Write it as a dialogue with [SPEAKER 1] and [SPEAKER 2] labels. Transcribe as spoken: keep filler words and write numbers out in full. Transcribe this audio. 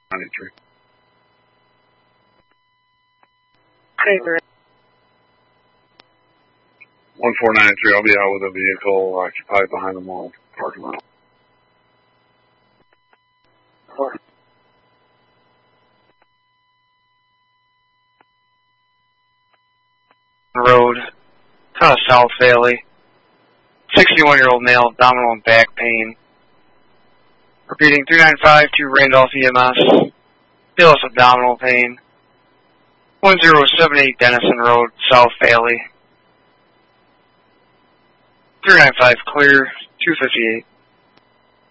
[SPEAKER 1] ninety-three.
[SPEAKER 2] Paper.
[SPEAKER 1] one four nine three, I'll be out with a vehicle occupied behind the mall parking lot.
[SPEAKER 3] Road, kind of South Valley. sixty-one-year-old male, abdominal and back pain. Repeating, three nine five to Randolph E M S. Feels abdominal pain. one zero seven eight Denison Road, South Valley. three nine five clear, two fifty-eight.